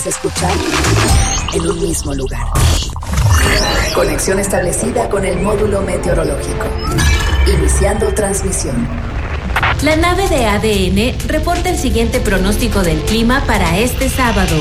Escuchar en un mismo lugar. Conexión establecida con el módulo meteorológico. Iniciando transmisión. La nave de ADN reporta el siguiente pronóstico del clima para este sábado.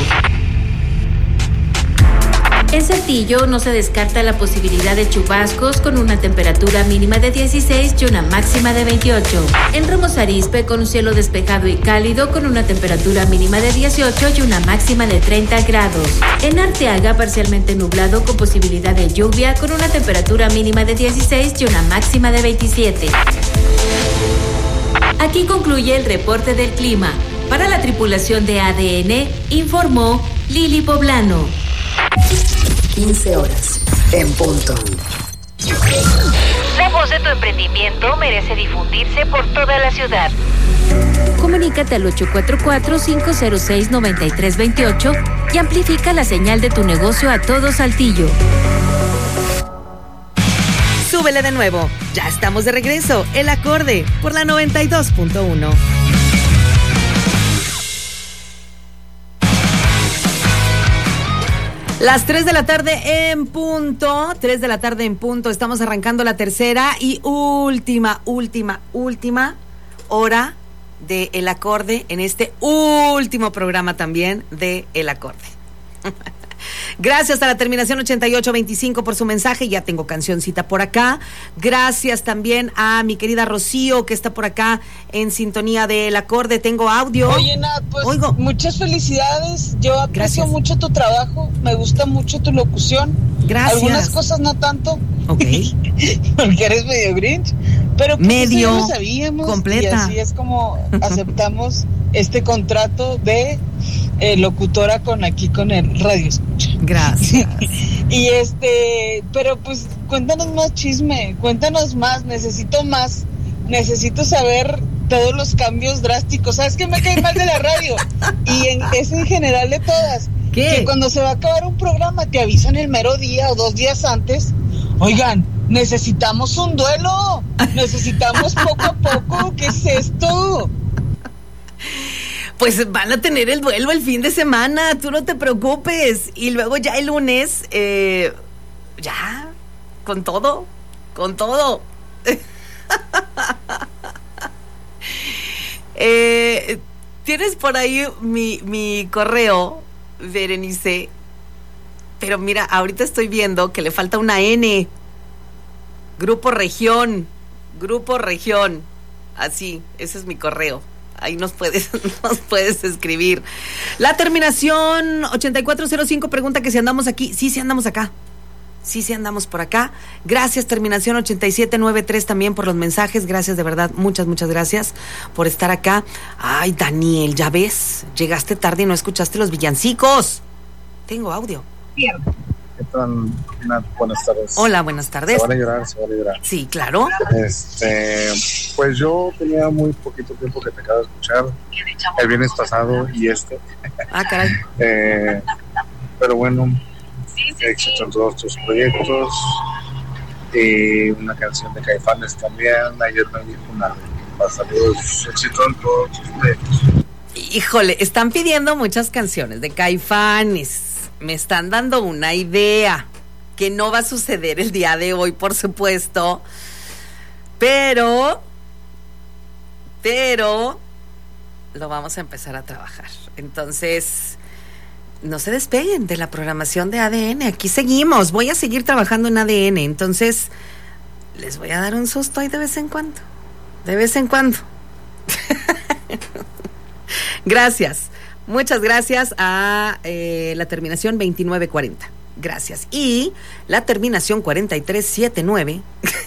En Saltillo no se descarta la posibilidad de chubascos con una temperatura mínima de 16 y una máxima de 28. En Ramos Arizpe con un cielo despejado y cálido con una temperatura mínima de 18 y una máxima de 30 grados. En Arteaga parcialmente nublado con posibilidad de lluvia con una temperatura mínima de 16 y una máxima de 27. Aquí concluye el reporte del clima. Para la tripulación de ADN, informó Lili Poblano. 15 horas, en punto. La voz de tu emprendimiento merece difundirse por toda la ciudad. Comunícate al 844-506-9328 y amplifica la señal de tu negocio a todo Saltillo. Súbele de nuevo. Ya estamos de regreso. El Acorde por la 92.1. Las 3 de la tarde en punto, 3 de la tarde en punto, estamos arrancando la tercera y última hora de El Acorde en este último programa también de El Acorde. Gracias a la terminación 8825 por su mensaje, ya tengo cancioncita por acá. Gracias también a mi querida Rocío que está por acá en sintonía del Acorde, tengo audio. Oye, Nat, pues Oigo. Muchas felicidades, yo aprecio mucho tu trabajo, me gusta mucho tu locución. Gracias. Algunas cosas no tanto, okay. Porque eres medio grinch, pero pues medio, eso ya lo sabíamos, completa. Y así es como aceptamos este contrato de locutora con el Radio Escucha. Gracias. Y pero pues cuéntanos más chisme, cuéntanos más, necesito saber todos los cambios drásticos. ¿Sabes qué me cae mal de la radio? Y es en general de todas. ¿Qué? Que cuando se va a acabar un programa te avisan el mero día o 2 días antes. Oigan, necesitamos un duelo, necesitamos poco a poco. ¿Qué es esto? Pues van a tener el duelo el fin de semana, tú no te preocupes. Y luego ya el lunes, ya, con todo. Tienes por ahí mi correo, Berenice. Pero mira, ahorita estoy viendo que le falta una N. Grupo Región. Así, ese es mi correo. Ahí nos puedes escribir. La terminación 8405 pregunta que si andamos aquí. Sí andamos acá. Sí andamos por acá. Gracias, terminación 8793 también por los mensajes. Gracias, de verdad. Muchas gracias por estar acá. Ay, Daniel, ya ves. Llegaste tarde y no escuchaste los villancicos. Tengo audio. ¿Qué tal? Buenas tardes. Hola, buenas tardes. ¿Se van a llorar? Sí, claro. Pues yo tenía muy poquito tiempo que te acabo de escuchar el viernes pasado y Ah, caray. Pero bueno, éxito en todos tus proyectos. Y una canción de Caifanes también. Ayer me dijo saludos, éxito en todos tus proyectos. Híjole, están pidiendo muchas canciones de Caifanes. Me están dando una idea que no va a suceder el día de hoy, por supuesto, pero lo vamos a empezar a trabajar. Entonces, no se despeguen de la programación de ADN. Aquí seguimos. Voy a seguir trabajando en ADN. Entonces, les voy a dar un susto ahí de vez en cuando. Gracias. Muchas gracias a la terminación 2940. Gracias. Y la terminación 4379.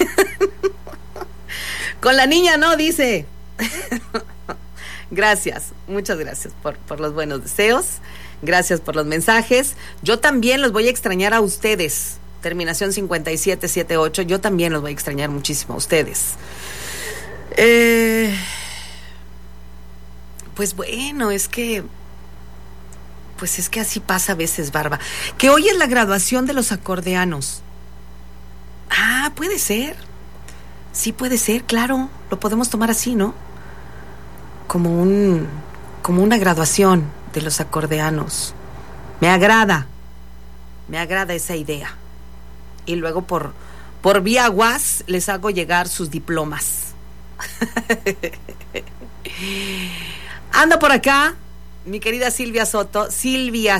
Con la niña no, dice. Gracias. Muchas gracias por los buenos deseos. Gracias por los mensajes. Yo también los voy a extrañar a ustedes. Terminación 5778. Yo también los voy a extrañar muchísimo a ustedes. Pues bueno, es que así pasa a veces, Barba. Que hoy es la graduación de los acordeanos. Ah, puede ser. Sí, puede ser, claro. Lo podemos tomar así, ¿no? Como una graduación de los acordeanos. Me agrada esa idea. Y luego por vía WhatsApp les hago llegar sus diplomas. Anda por acá mi querida Silvia Soto. Silvia.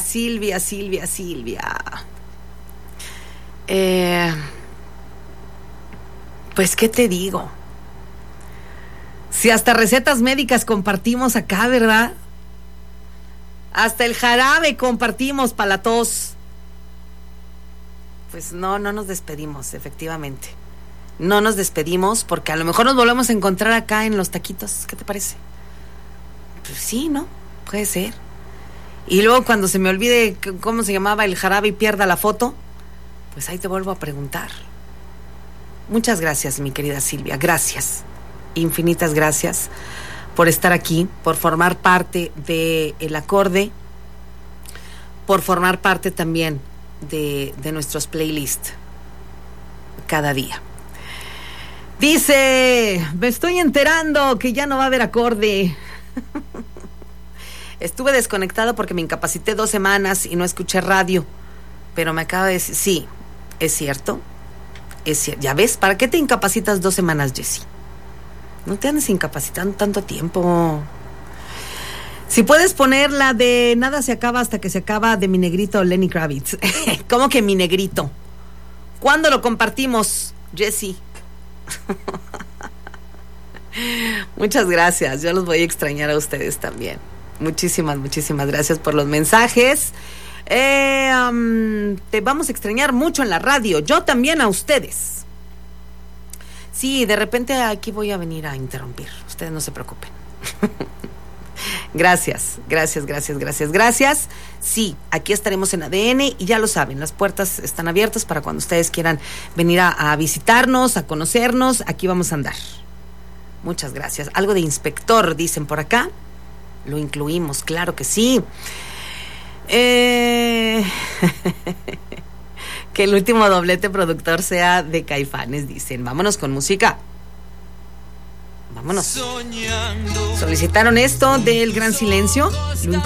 Pues, ¿qué te digo? Si hasta recetas médicas compartimos acá, ¿verdad? Hasta el jarabe compartimos para la tos. Pues no nos despedimos, efectivamente. No nos despedimos porque a lo mejor nos volvemos a encontrar acá en los taquitos. ¿Qué te parece? Pues sí, ¿no? Puede ser. Y luego cuando se me olvide cómo se llamaba el jarabe y pierda la foto, pues ahí te vuelvo a preguntar. Muchas gracias, mi querida Silvia. Gracias. Infinitas gracias por estar aquí, por formar parte del acorde, por formar parte también de nuestros playlists cada día. Dice, me estoy enterando que ya no va a haber acorde. Estuve desconectado porque me incapacité 2 semanas y no escuché radio, pero me acaba de decir, sí, es cierto. Ya ves, ¿para qué te incapacitas 2 semanas, Jessy? No te andes incapacitando tanto tiempo. Si puedes poner la de Nada se acaba hasta que se acaba de mi negrito Lenny Kravitz. ¿Cómo que mi negrito? ¿Cuándo lo compartimos, Jessy? Muchas gracias. Yo los voy a extrañar a ustedes también. Muchísimas gracias por los mensajes. Te vamos a extrañar mucho en la radio. Yo también a ustedes. Sí, de repente aquí voy a venir a interrumpir. Ustedes no se preocupen. Gracias. Sí, aquí estaremos en ADN y ya lo saben, las puertas están abiertas para cuando ustedes quieran venir a visitarnos, a conocernos. Aquí vamos a andar. Muchas gracias. Algo de inspector, dicen por acá. Lo incluimos, claro que sí. Que el último doblete productor sea de Caifanes, dicen. Vámonos con música. Vámonos. Solicitaron esto del Gran Silencio.